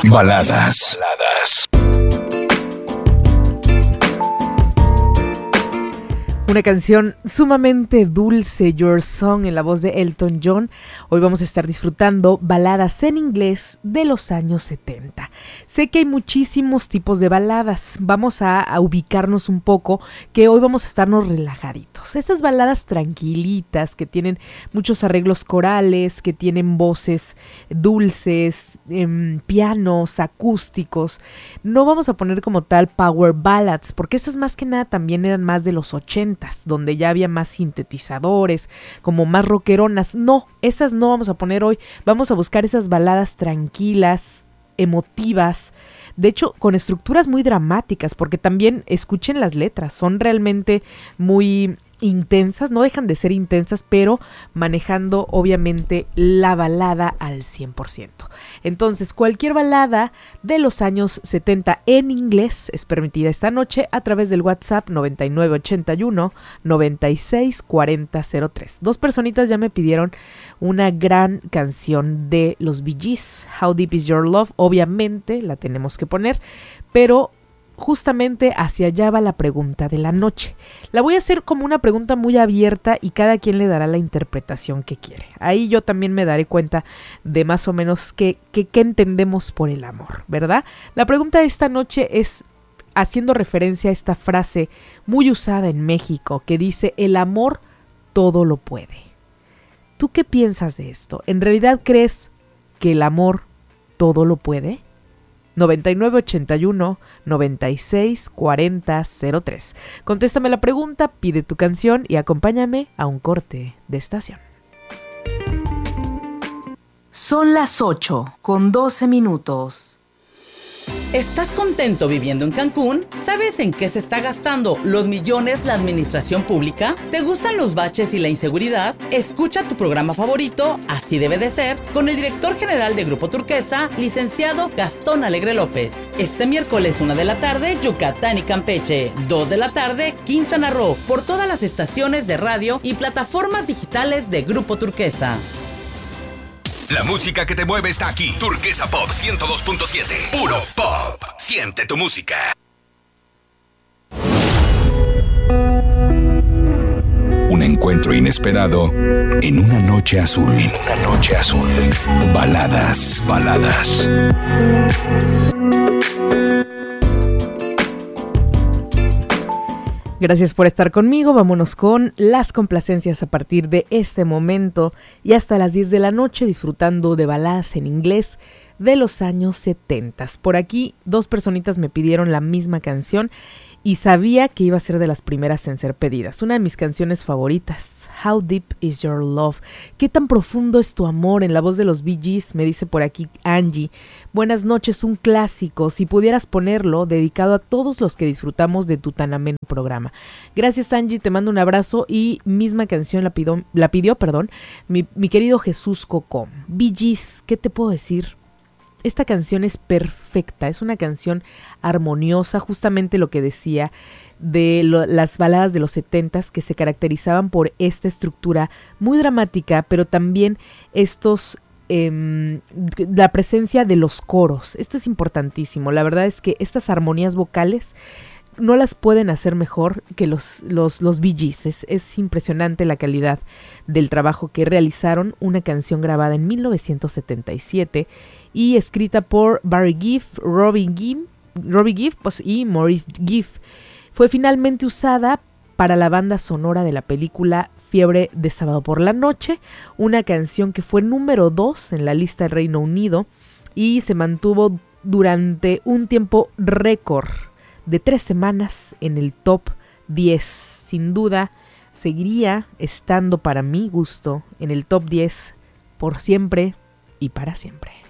Baladas. Una canción sumamente dulce, Your Song, en la voz de Elton John. Hoy vamos a estar disfrutando baladas en inglés de los años 70. Sé que hay muchísimos tipos de baladas. Vamos a ubicarnos un poco, que hoy vamos a estarnos relajaditos. Estas baladas tranquilitas, que tienen muchos arreglos corales, que tienen voces dulces, pianos, acústicos. No vamos a poner como tal power ballads, porque esas más que nada también eran más de los 80, donde ya había más sintetizadores, como más rockeronas. No, esas no vamos a poner hoy. Vamos a buscar esas baladas tranquilas, emotivas, de hecho con estructuras muy dramáticas, porque también escuchen las letras, son realmente muy intensas, no dejan de ser intensas, pero manejando obviamente la balada al 100%. Entonces, cualquier balada de los años 70 en inglés es permitida esta noche a través del WhatsApp 9981-964003. Dos personitas ya me pidieron una gran canción de los Bee Gees, How Deep Is Your Love. Obviamente la tenemos que poner, pero justamente hacia allá va la pregunta de la noche. La voy a hacer como una pregunta muy abierta y cada quien le dará la interpretación que quiere. Ahí yo también me daré cuenta de más o menos qué entendemos por el amor, ¿verdad? La pregunta de esta noche es haciendo referencia a esta frase muy usada en México que dice: el amor todo lo puede. ¿Tú qué piensas de esto? ¿En realidad crees que el amor todo lo puede? 9981-964003. Contéstame la pregunta, pide tu canción y acompáñame a un corte de estación. Son las 8:12. ¿Estás contento viviendo en Cancún? ¿Sabes en qué se está gastando los millones la administración pública? ¿Te gustan los baches y la inseguridad? Escucha tu programa favorito, Así debe de ser, con el director general de Grupo Turquesa, licenciado Gastón Alegre López. Este miércoles 1 de la tarde, Yucatán y Campeche. 2 de la tarde, Quintana Roo, por todas las estaciones de radio y plataformas digitales de Grupo Turquesa. La música que te mueve está aquí. Turquesa Pop 102.7. Puro pop. Siente tu música. Un encuentro inesperado en una noche azul. Baladas. Gracias por estar conmigo. Vámonos con las complacencias a partir de este momento y hasta las 10 de la noche disfrutando de baladas en inglés de los años 70. Por aquí dos personitas me pidieron la misma canción y sabía que iba a ser de las primeras en ser pedidas. Una de mis canciones favoritas, How Deep Is Your Love. ¿Qué tan profundo es tu amor? En la voz de los Bee Gees, me dice por aquí Angie. Buenas noches, un clásico. Si pudieras ponerlo, dedicado a todos los que disfrutamos de tu tan ameno programa. Gracias, Angie, te mando un abrazo. Y misma canción la pidió mi querido Jesús Cocom. Bee Gees, ¿qué te puedo decir? Esta canción es perfecta, es una canción armoniosa, justamente lo que decía de las baladas de los 70s que se caracterizaban por esta estructura muy dramática, pero también la presencia de los coros. Esto es importantísimo. La verdad es que estas armonías vocales no las pueden hacer mejor que los Bee Gees. Es impresionante la calidad del trabajo que realizaron. Una canción grabada en 1977 y escrita por Barry Gibb, Robbie Gibb y Maurice Gibb. Fue finalmente usada para la banda sonora de la película Fiebre de Sábado por la Noche, una canción que fue número 2 en la lista del Reino Unido y se mantuvo durante un tiempo récord de 3 semanas en el top 10. Sin duda, seguiría estando para mi gusto en el top 10 por siempre y para siempre.